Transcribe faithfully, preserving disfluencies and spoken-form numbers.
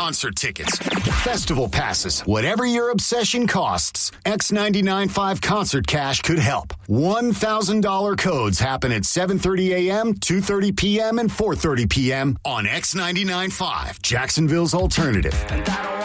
concert tickets, festival passes, whatever your obsession costs, X ninety-nine point five Concert Cash could help. one thousand dollars codes happen at seven thirty a.m., two thirty p.m., and four thirty p.m. on X ninety-nine point five, Jacksonville's alternative.